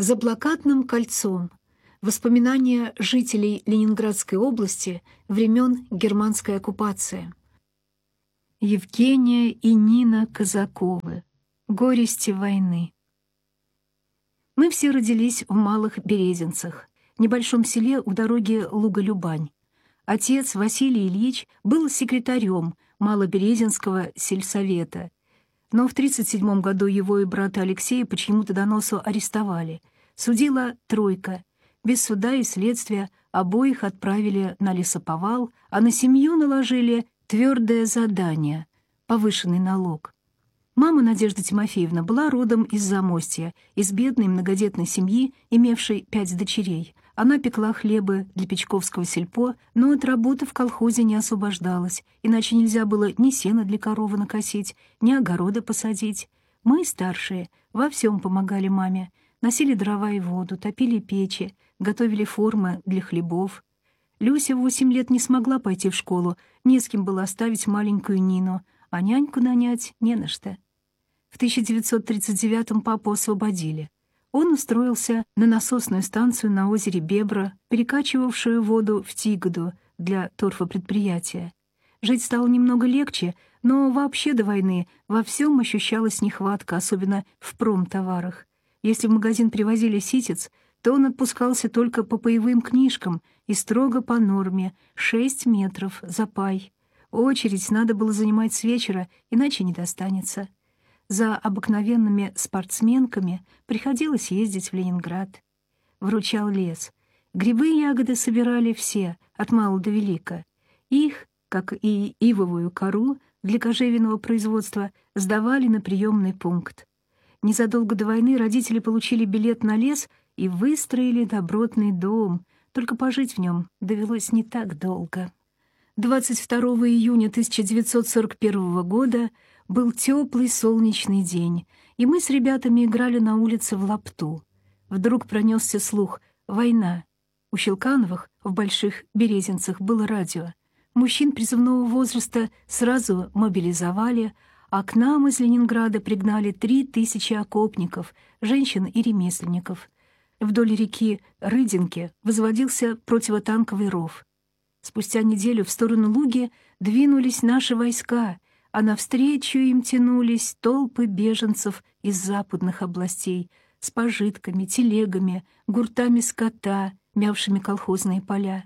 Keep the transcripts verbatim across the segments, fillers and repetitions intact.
За блокадным кольцом. Воспоминания жителей Ленинградской области времен германской оккупации. Евгения и Нина Казаковы. Горести войны. Мы все родились в Малых Березинцах, небольшом селе у дороги Луга-Любань. Отец Василий Ильич был секретарем Малоберезинского сельсовета, но в тридцать седьмом году его и брата Алексея почему-то доносу арестовали. Судила тройка. Без суда и следствия обоих отправили на лесоповал, а на семью наложили твердое задание — повышенный налог. Мама Надежда Тимофеевна была родом из Замостья, из бедной многодетной семьи, имевшей пять дочерей. Она пекла хлебы для Печковского сельпо, но от работы в колхозе не освобождалась, иначе нельзя было ни сена для коровы накосить, ни огорода посадить. Мы, старшие, во всем помогали маме. Носили дрова и воду, топили печи, готовили формы для хлебов. Люся в восемь лет не смогла пойти в школу, не с кем было оставить маленькую Нину, а няньку нанять не на что. В тысяча девятьсот тридцать девятом папу освободили. Он устроился на насосную станцию на озере Бебра, перекачивавшую воду в Тигоду для торфопредприятия. Жить стало немного легче, но вообще до войны во всем ощущалась нехватка, особенно в промтоварах. Если в магазин привозили ситец, то он отпускался только по паевым книжкам и строго по норме — шесть метров за пай. Очередь надо было занимать с вечера, иначе не достанется. За обыкновенными спортсменками приходилось ездить в Ленинград. Вручал лес. Грибы и ягоды собирали все, от мала до велика. Их, как и ивовую кору для кожевенного производства, сдавали на приемный пункт. Незадолго до войны родители получили билет на лес и выстроили добротный дом, только пожить в нем довелось не так долго. двадцать второго июня тысяча девятьсот сорок первого года был теплый солнечный день, и мы с ребятами играли на улице в лапту. Вдруг пронесся слух «Война». У Щелкановых в Больших Березинцах было радио. Мужчин призывного возраста сразу мобилизовали, а к нам из Ленинграда пригнали три тысячи окопников, женщин и ремесленников. Вдоль реки Рыдинки возводился противотанковый ров. Спустя неделю в сторону Луги двинулись наши войска, а навстречу им тянулись толпы беженцев из западных областей с пожитками, телегами, гуртами скота, мявшими колхозные поля.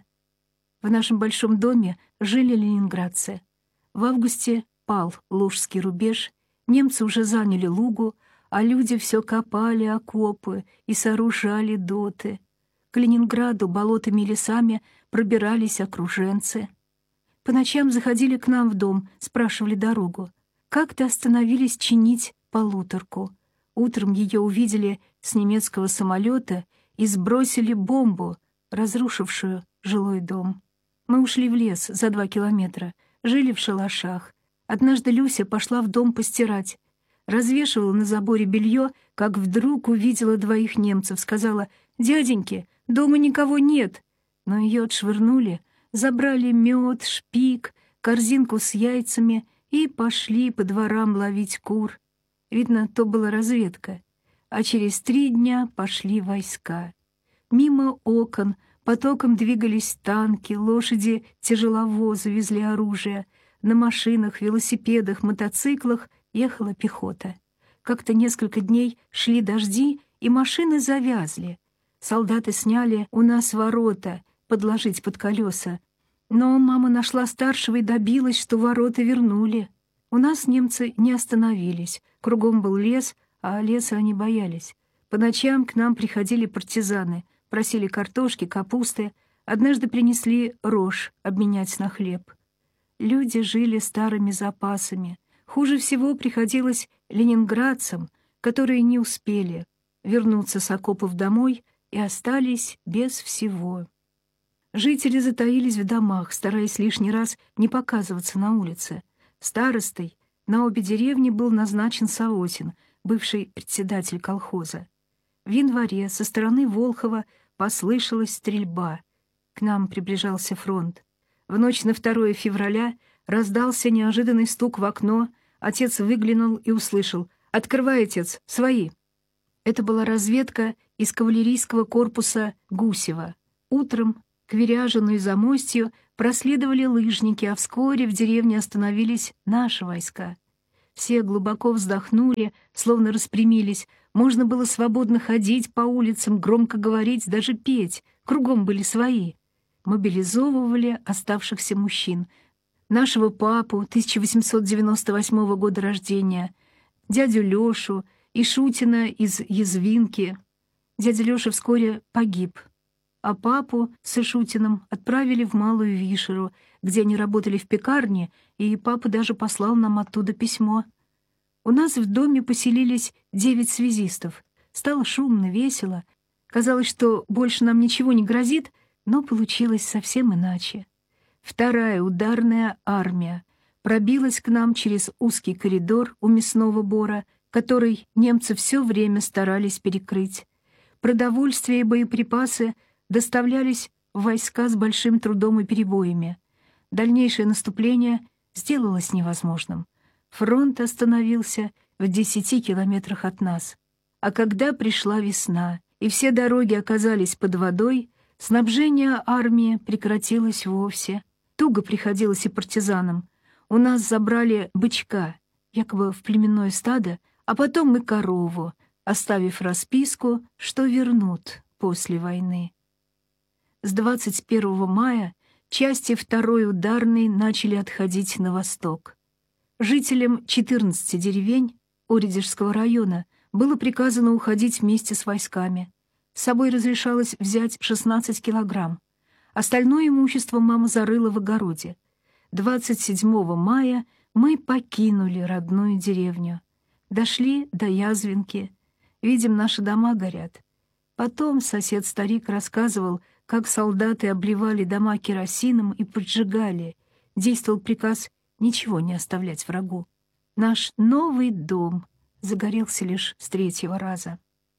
В нашем большом доме жили ленинградцы. В августе пал Лужский рубеж, немцы уже заняли Лугу, а люди все копали окопы и сооружали доты. К Ленинграду болотами и лесами пробирались окруженцы. По ночам заходили к нам в дом, спрашивали дорогу. Как-то остановились чинить полуторку. Утром ее увидели с немецкого самолета и сбросили бомбу, разрушившую жилой дом. Мы ушли в лес за два километра, жили в шалашах. Однажды Люся пошла в дом постирать. Развешивала на заборе белье, как вдруг увидела двоих немцев, сказала: «Дяденьки, дома никого нет». Но ее отшвырнули, забрали мед, шпик, корзинку с яйцами и пошли по дворам ловить кур. Видно, то была разведка. А через три дня пошли войска. Мимо окон потоком двигались танки, лошади, тяжеловозы везли оружие. На машинах, велосипедах, мотоциклах ехала пехота. Как-то несколько дней шли дожди, и машины завязли. Солдаты сняли у нас ворота, подложить под колеса. Но мама нашла старшего и добилась, что ворота вернули. У нас немцы не остановились. Кругом был лес, а леса они боялись. По ночам к нам приходили партизаны, просили картошки, капусты. Однажды принесли рожь обменять на хлеб. Люди жили старыми запасами. Хуже всего приходилось ленинградцам, которые не успели вернуться с окопов домой и остались без всего. Жители затаились в домах, стараясь лишний раз не показываться на улице. Старостой на обе деревни был назначен Савосин, бывший председатель колхоза. В январе со стороны Волхова послышалась стрельба. К нам приближался фронт. В ночь на второе февраля раздался неожиданный стук в окно. Отец выглянул и услышал: «Открывай, отец, свои!» Это была разведка из кавалерийского корпуса Гусева. Утром к Веряжину и Замостью проследовали лыжники, а вскоре в деревне остановились наши войска. Все глубоко вздохнули, словно распрямились. Можно было свободно ходить по улицам, громко говорить, даже петь. Кругом были свои. Мобилизовывали оставшихся мужчин. Нашего папу, тысяча восемьсот девяносто восьмого года рождения, дядю Лешу и Шутина из Язвинки. Дядя Леша вскоре погиб, а папу с Шутиным отправили в Малую Вишеру, где они работали в пекарне, и папа даже послал нам оттуда письмо. У нас в доме поселились девять связистов. Стало шумно, весело. Казалось, что больше нам ничего не грозит, но получилось совсем иначе. Вторая ударная армия пробилась к нам через узкий коридор у мясного бора, который немцы все время старались перекрыть. Продовольствие и боеприпасы доставлялись в войска с большим трудом и перебоями. Дальнейшее наступление сделалось невозможным. Фронт остановился в десяти километрах от нас. А когда пришла весна, и все дороги оказались под водой, снабжение армии прекратилось вовсе. Туго приходилось и партизанам. У нас забрали бычка, якобы в племенное стадо, а потом и корову, оставив расписку, что вернут после войны. С двадцать первого мая части второй ударной начали отходить на восток. Жителям четырнадцати деревень Оридежского района было приказано уходить вместе с войсками. С собой разрешалось взять шестнадцать килограмм. Остальное имущество мама зарыла в огороде. двадцать седьмого мая мы покинули родную деревню. Дошли до Язвинки. Видим, наши дома горят. Потом сосед-старик рассказывал, как солдаты обливали дома керосином и поджигали. Действовал приказ ничего не оставлять врагу. Наш новый дом загорелся лишь с третьего раза.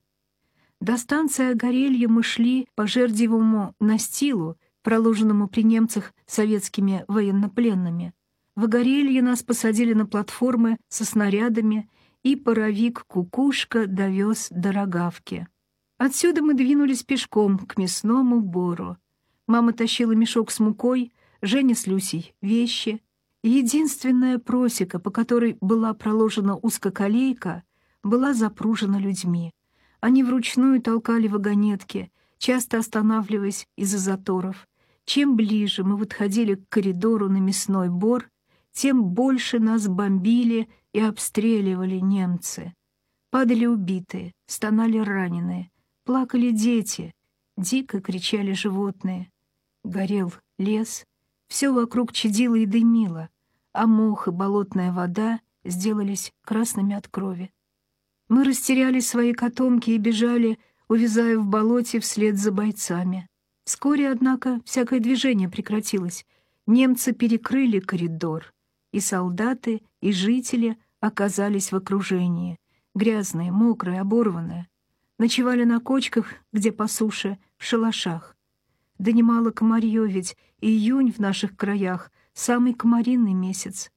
До станции Огорелья мы шли по жердевому настилу, проложенному при немцах советскими военнопленными. В Огорелье нас посадили на платформы со снарядами, и паровик «Кукушка» довез до Рогавки. Отсюда мы двинулись пешком к мясному бору. Мама тащила мешок с мукой, Женя с Люсей — вещи. Единственная просека, по которой была проложена узкоколейка, была запружена людьми. Они вручную толкали вагонетки, часто останавливаясь из-за заторов. Чем ближе мы подходили к коридору на мясной бор, тем больше нас бомбили и обстреливали немцы. Падали убитые, стонали раненые, плакали дети, дико кричали животные. Горел лес, все вокруг чадило и дымило, а мох и болотная вода сделались красными от крови. Мы растеряли свои котомки и бежали, увязая в болоте вслед за бойцами. Вскоре, однако, всякое движение прекратилось. Немцы перекрыли коридор, и солдаты, и жители оказались в окружении. Грязные, мокрые, оборванные. Ночевали на кочках, где по суше, в шалашах. Донимало комарье, ведь июнь в наших краях — самый комаринный месяц.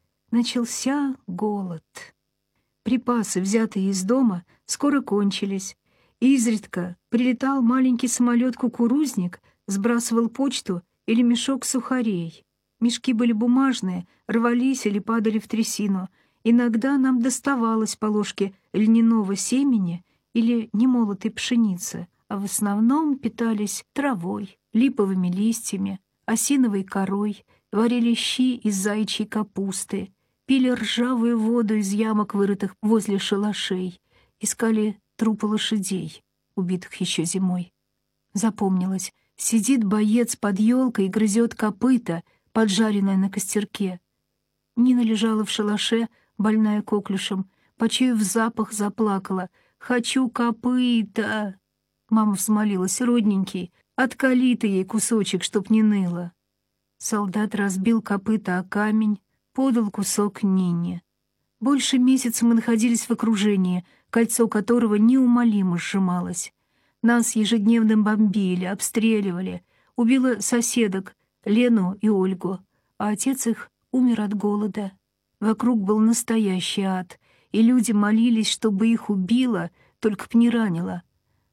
Начался голод. Припасы, взятые из дома, скоро кончились. Изредка прилетал маленький самолет-кукурузник, сбрасывал почту или мешок сухарей. Мешки были бумажные, рвались или падали в трясину. Иногда нам доставалось по ложке льняного семени или немолотой пшеницы, а в основном питались травой, липовыми листьями, осиновой корой, варили щи из заячьей капусты, пили ржавую воду из ямок, вырытых возле шалашей, искали трупы лошадей, убитых еще зимой. Запомнилось, сидит боец под елкой и грызет копыта, поджаренное на костерке. Нина лежала в шалаше, больная коклюшем, почуяв запах, заплакала. «Хочу копыта!» Мама взмолилась: «Родненький, откали ты ей кусочек, чтоб не ныло». Солдат разбил копыта о камень, подал кусок Нине. Больше месяца мы находились в окружении, кольцо которого неумолимо сжималось. Нас ежедневно бомбили, обстреливали. Убило соседок Лену и Ольгу, а отец их умер от голода. Вокруг был настоящий ад, и люди молились, чтобы их убило, только б не ранило.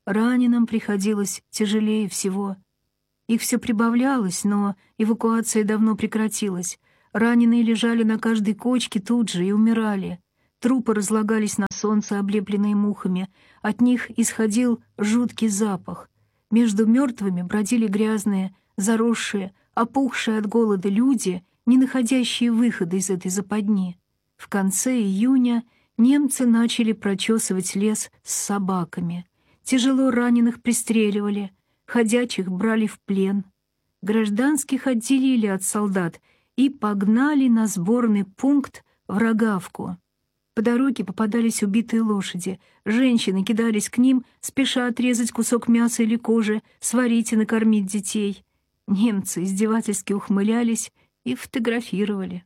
раненым приходилось тяжелее всего. Их все прибавлялось, но эвакуация давно прекратилась. Раненые лежали на каждой кочке тут же и умирали. Трупы разлагались на солнце, облепленные мухами. От них исходил жуткий запах. Между мертвыми бродили грязные, заросшие, опухшие от голода люди, не находящие выхода из этой западни. В конце июня немцы начали прочесывать лес с собаками. Тяжело раненых пристреливали, ходячих брали в плен. Гражданских отделили от солдат и погнали на сборный пункт в Рогавку. По дороге попадались убитые лошади. Женщины кидались к ним, спеша отрезать кусок мяса или кожи, сварить и накормить детей. Немцы издевательски ухмылялись и фотографировали.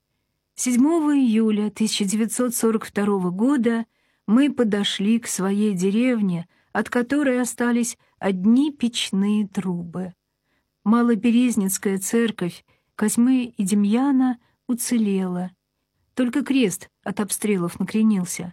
седьмого июля тысяча девятьсот сорок второго года мы подошли к своей деревне, от которой остались одни печные трубы. Малоперезненская церковь Козьмы и Демьяна уцелела. Только крест от обстрелов накренился.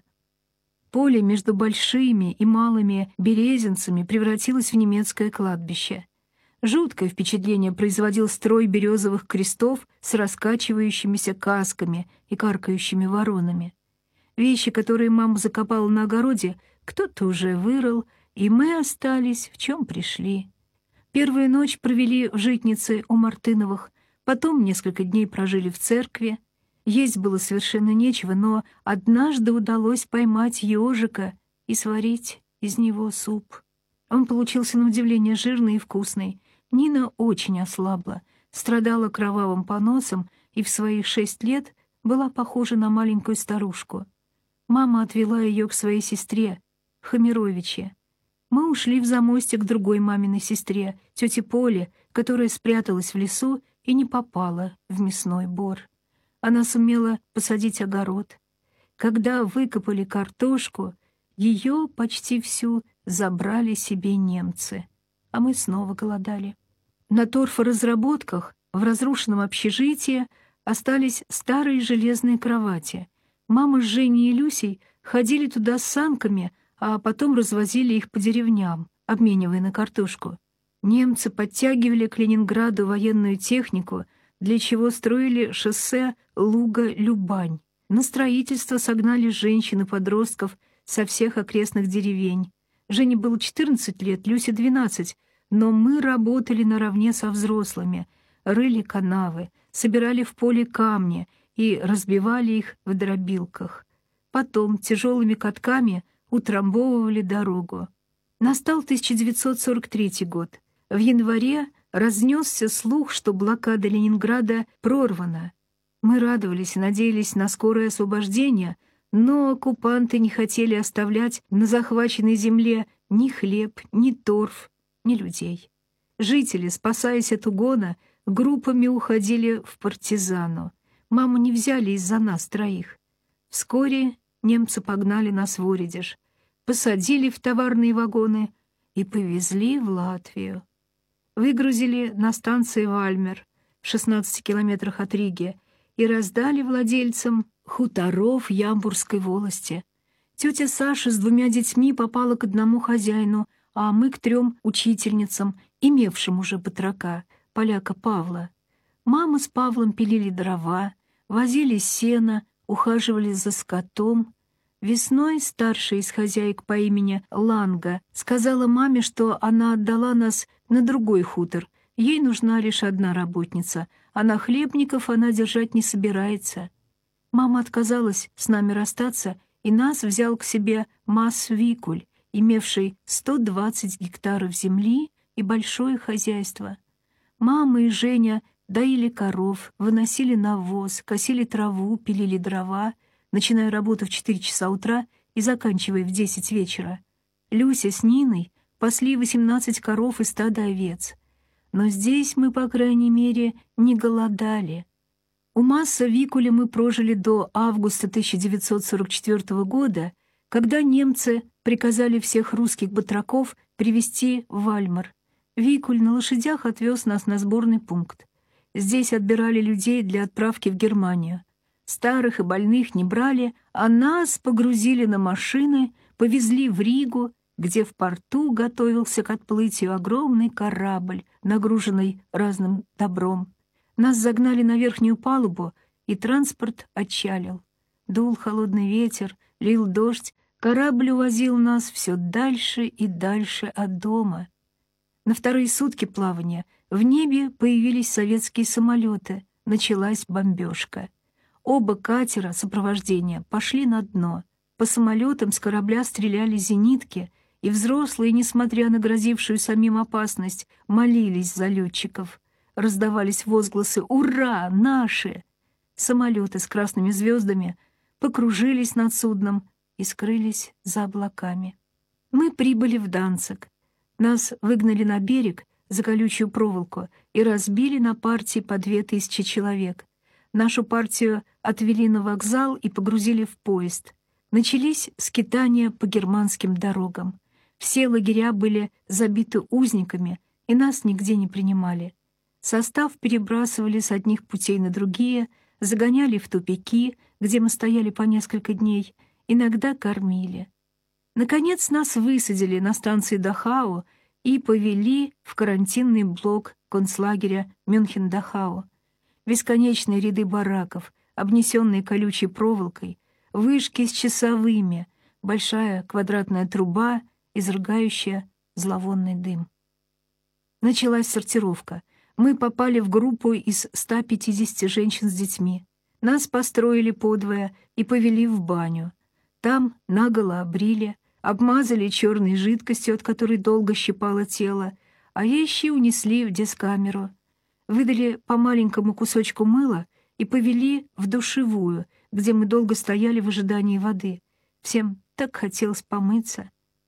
Поле между большими и малыми березинцами превратилось в немецкое кладбище. Жуткое впечатление производил строй березовых крестов с раскачивающимися касками и каркающими воронами. Вещи, которые мама закопала на огороде, кто-то уже вырыл, и мы остались, в чем пришли. Первую ночь провели в житнице у Мартыновых, потом несколько дней прожили в церкви. Есть было совершенно нечего, но однажды удалось поймать ежика и сварить из него суп. Он получился на удивление жирный и вкусный. Нина очень ослабла, страдала кровавым поносом и в свои шесть лет была похожа на маленькую старушку. Мама отвела ее к своей сестре, Хомировиче. Мы ушли в замостье к другой маминой сестре, тете Поле, которая спряталась в лесу и не попала в мясной бор. Она сумела посадить огород. Когда выкопали картошку, ее почти всю забрали себе немцы, а мы снова голодали. На торфоразработках в разрушенном общежитии остались старые железные кровати. Мама с Женей и Люсей ходили туда с санками, а потом развозили их по деревням, обменивая на картошку. Немцы подтягивали к Ленинграду военную технику, для чего строили шоссе Луга-Любань. На строительство согнали женщин и подростков со всех окрестных деревень. Жене было четырнадцать лет, Люсе двенадцать, но мы работали наравне со взрослыми, рыли канавы, собирали в поле камни и разбивали их в дробилках. Потом тяжелыми катками утрамбовывали дорогу. Настал тысяча девятьсот сорок третий год. В январе разнесся слух, что блокада Ленинграда прорвана. Мы радовались и надеялись на скорое освобождение, но оккупанты не хотели оставлять на захваченной земле ни хлеб, ни торф, ни людей. Жители, спасаясь от угона, группами уходили в партизану. Маму не взяли из-за нас троих. Вскоре немцы погнали нас в Оредеж, посадили в товарные вагоны и повезли в Латвию. Выгрузили на станции Вальмер в шестнадцати километрах от Риги и раздали владельцам хуторов Ямбурской волости. Тетя Саша с двумя детьми попала к одному хозяину, а мы к трем учительницам, имевшим уже батрака, поляка Павла. Мама с Павлом пилили дрова, возили сено, ухаживали за скотом. Весной старшая из хозяек по имени Ланга сказала маме, что она отдала нас на другой хутор. Ей нужна лишь одна работница, а нахлебников она держать не собирается. Мама отказалась с нами расстаться, и нас взял к себе Мас Викуль, имевший сто двадцать гектаров земли и большое хозяйство. Мама и Женя доили коров, выносили навоз, косили траву, пилили дрова, начиная работу в четыре часа утра и заканчивая в десять вечера. Люся с Ниной пасли восемнадцать коров и стадо овец. Но здесь мы, по крайней мере, не голодали. У Масса Викуля мы прожили до августа тысяча девятьсот сорок четвёртого года, когда немцы приказали всех русских батраков привезти в Вальмар. Викуль на лошадях отвез нас на сборный пункт. Здесь отбирали людей для отправки в Германию. Старых и больных не брали, а нас погрузили на машины, повезли в Ригу где в порту готовился к отплытию огромный корабль, нагруженный разным добром. Нас загнали на верхнюю палубу, и транспорт отчалил. Дул холодный ветер, лил дождь, корабль увозил нас все дальше и дальше от дома. На вторые сутки плавания в небе появились советские самолеты, началась бомбежка. Оба катера сопровождения пошли на дно. По самолетам с корабля стреляли зенитки, и взрослые, несмотря на грозившую самим опасность, молились за летчиков. Раздавались возгласы «Ура! Наши!». Самолеты с красными звездами покружились над судном и скрылись за облаками. Мы прибыли в Данциг. Нас выгнали на берег за колючую проволоку и разбили на партии по две тысячи человек. Нашу партию отвели на вокзал и погрузили в поезд. Начались скитания по германским дорогам. Все лагеря были забиты узниками, и нас нигде не принимали. Состав перебрасывали с одних путей на другие, загоняли в тупики, где мы стояли по несколько дней, иногда кормили. Наконец нас высадили на станции Дахау и повели в карантинный блок концлагеря Мюнхен-Дахау. Бесконечные ряды бараков, обнесенные колючей проволокой, вышки с часовыми, большая квадратная труба, изрыгающая зловонный дым. Началась сортировка. Мы попали в группу из ста пятидесяти женщин с детьми. Нас построили подвое и повели в баню. Там наголо обрили, обмазали черной жидкостью, от которой долго щипало тело, а вещи унесли в дискамеру. Выдали по маленькому кусочку мыла и повели в душевую, где мы долго стояли в ожидании воды. Всем так хотелось помыться.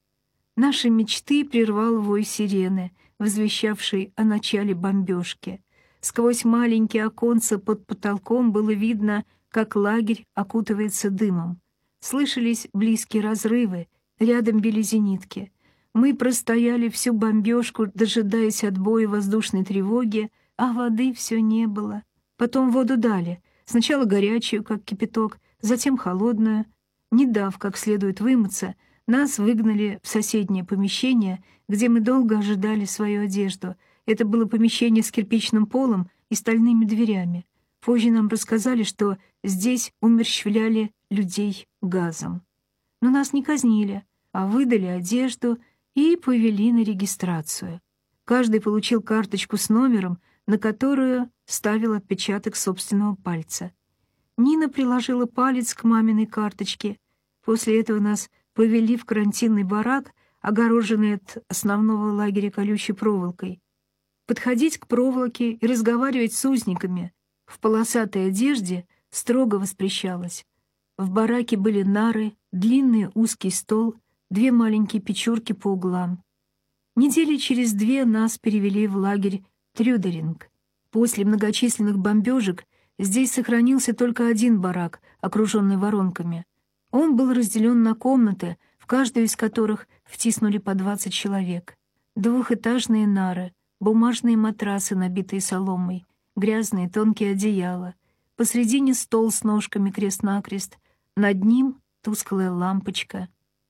Наши мечты прервал вой сирены, возвещавший о начале бомбежки. Сквозь маленькие оконца под потолком было видно, как лагерь окутывается дымом. Слышались близкие разрывы, рядом били зенитки. Мы простояли всю бомбежку, дожидаясь отбоя воздушной тревоги, а воды все не было. Потом воду дали, сначала горячую, как кипяток, затем холодную. Не дав как следует вымыться, нас выгнали в соседнее помещение, где мы долго ожидали свою одежду. Это было помещение с кирпичным полом и стальными дверями. Позже нам рассказали, что здесь умерщвляли людей газом. Но нас не казнили, а выдали одежду и повели на регистрацию. Каждый получил карточку с номером, на которую ставил отпечаток собственного пальца. Нина приложила палец к маминой карточке. После этого нас повели в карантинный барак, огороженный от основного лагеря колючей проволокой. Подходить к проволоке и разговаривать с узниками в полосатой одежде строго воспрещалось. В бараке были нары, длинный узкий стол, две маленькие печурки по углам. Недели через две нас перевели в лагерь Трюдеринг. После многочисленных бомбежек здесь сохранился только один барак, окруженный воронками. Он был разделен на комнаты, в каждую из которых втиснули по двадцать человек. Двухэтажные нары, бумажные матрасы, набитые соломой, грязные тонкие одеяла. Посредине стол с ножками крест-накрест, над ним тусклая лампочка.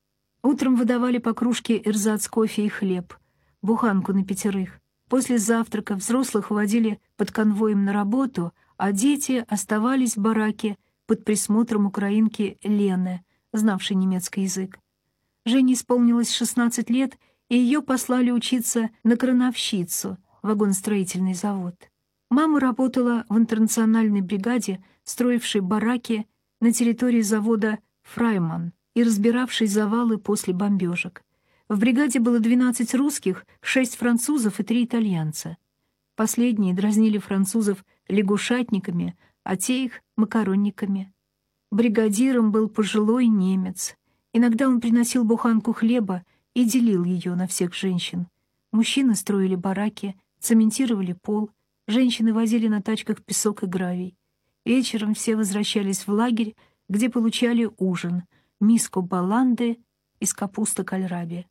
Утром выдавали по кружке эрзац кофе и хлеб, буханку на пятерых. После завтрака взрослых водили под конвоем на работу, а дети оставались в бараке под присмотром украинки Лены, знавшей немецкий язык. Жене исполнилось шестнадцать лет, и ее послали учиться на крановщицу, вагоностроительный завод. Мама работала в интернациональной бригаде, строившей бараки на территории завода «Фрайман» и разбиравшей завалы после бомбежек. В бригаде было двенадцать русских, шесть французов и три итальянца. Последние дразнили французов лягушатниками, а те их — макаронниками. Бригадиром был пожилой немец. Иногда он приносил буханку хлеба и делил ее на всех женщин. Мужчины строили бараки, цементировали пол, женщины возили на тачках песок и гравий. Вечером все возвращались в лагерь, где получали ужин — миску баланды из капусты кальраби.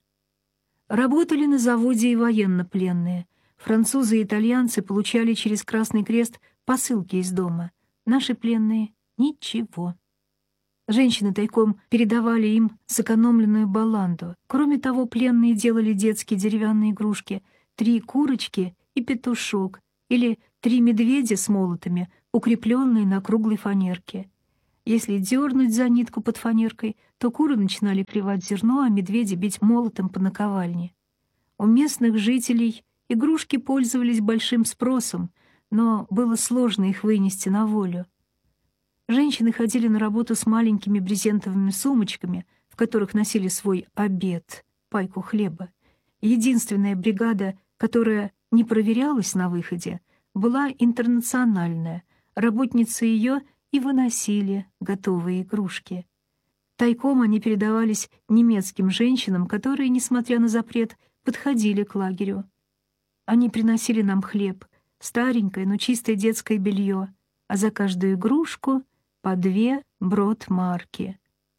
Работали на заводе и военнопленные. Французы и итальянцы получали через Красный Крест посылки из дома. Наши пленные — ничего. Женщины тайком передавали им сэкономленную баланду. Кроме того, пленные делали детские деревянные игрушки, три курочки и петушок, или три медведя с молотами, укрепленные на круглой фанерке. Если дернуть за нитку под фанеркой, то куры начинали клевать зерно, а медведи бить молотом по наковальне. У местных жителей игрушки пользовались большим спросом, но было сложно их вынести на волю. Женщины ходили на работу с маленькими брезентовыми сумочками, в которых носили свой обед, пайку хлеба. Единственная бригада, которая не проверялась на выходе, была интернациональная. Работницы ее и выносили готовые игрушки. Тайком они передавались немецким женщинам, которые, несмотря на запрет, подходили к лагерю. Они приносили нам хлеб, старенькое, но чистое детское белье, а за каждую игрушку — по две брод-марки.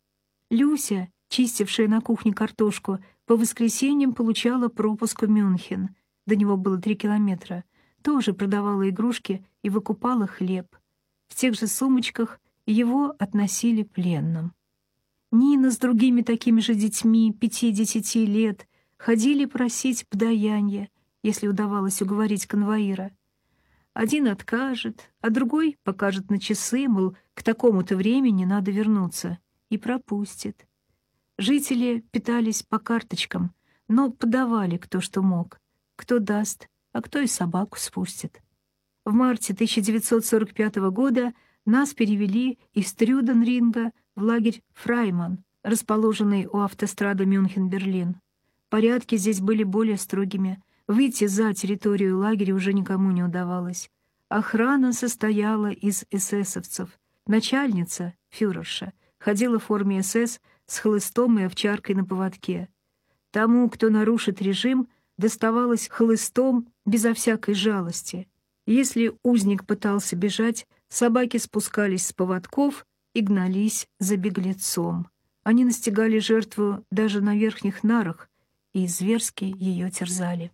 Люся, чистившая на кухне картошку, по воскресеньям получала пропуск в Мюнхен. До него было три километра. Тоже продавала игрушки и выкупала хлеб. В тех же сумочках его относили пленным. Нина с другими такими же детьми, пяти-десяти лет, ходили просить подаяния, если удавалось уговорить конвоира. Один откажет, а другой покажет на часы, мол, к такому-то времени надо вернуться, и пропустит. Жители питались по карточкам, но подавали кто что мог. Кто даст, а кто и собаку спустит. В марте тысяча девятьсот сорок пятого года нас перевели из Трюденринга в лагерь Фрайман, расположенный у автострады Мюнхен-Берлин. Порядки здесь были более строгими. Выйти за территорию лагеря уже никому не удавалось. Охрана состояла из эсэсовцев. Начальница, фюрерша, ходила в форме СС с хлыстом и овчаркой на поводке. Тому, кто нарушит режим, доставалось хлыстом безо всякой жалости. Если узник пытался бежать, собаки спускались с поводков и гнались за беглецом. Они настигали жертву даже на верхних нарах и зверски ее терзали.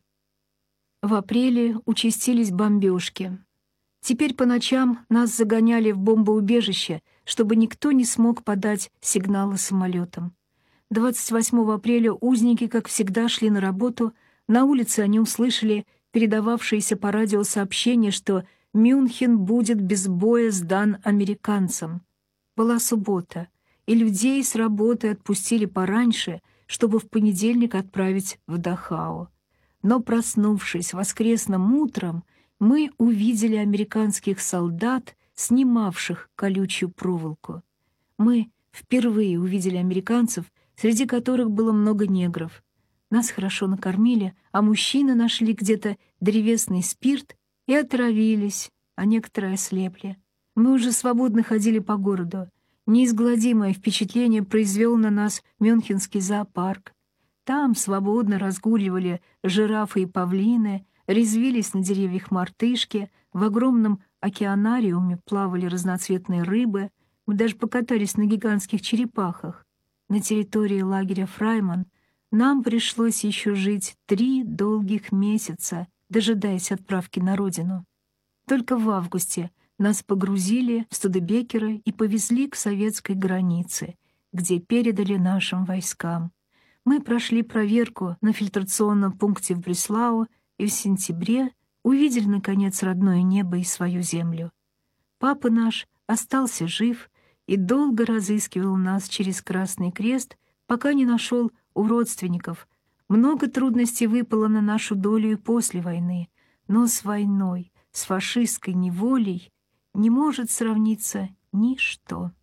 В апреле участились бомбежки. Теперь по ночам нас загоняли в бомбоубежище, чтобы никто не смог подать сигналы самолетам. двадцать восьмого апреля узники, как всегда, шли на работу. На улице они услышали передававшееся по радио сообщение, что Мюнхен будет без боя сдан американцам. Была суббота, и людей с работы отпустили пораньше, чтобы в понедельник отправить в Дахау. Но, проснувшись воскресным утром, мы увидели американских солдат, снимавших колючую проволоку. Мы впервые увидели американцев, среди которых было много негров. Нас хорошо накормили, а мужчины нашли где-то древесный спирт и отравились, а некоторые ослепли. Мы уже свободно ходили по городу. Неизгладимое впечатление произвел на нас Мюнхенский зоопарк. Там свободно разгуливали жирафы и павлины, резвились на деревьях мартышки, в огромном океанариуме плавали разноцветные рыбы, мы даже покатались на гигантских черепахах. На территории лагеря Фрайман нам пришлось еще жить три долгих месяца, дожидаясь отправки на родину. Только в августе нас погрузили в Студебекера и повезли к советской границе, где передали нашим войскам. Мы прошли проверку на фильтрационном пункте в Бреслау и в сентябре увидели, наконец, родное небо и свою землю. Папа наш остался жив и долго разыскивал нас через Красный Крест, пока не нашел у родственников. Много трудностей выпало на нашу долю и после войны, но с войной, с фашистской неволей не может сравниться ничто.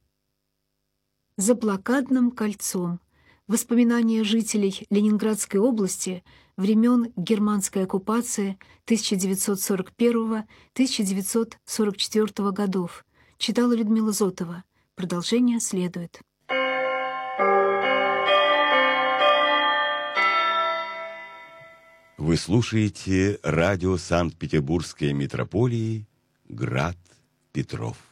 За блокадным кольцом. Воспоминания жителей Ленинградской области времен германской оккупации тысяча девятьсот сорок первого — тысяча девятьсот сорок четвёртого годов. Читала Людмила Зотова. Продолжение следует. Вы слушаете радио Санкт-Петербургской метрополии «Град Петров».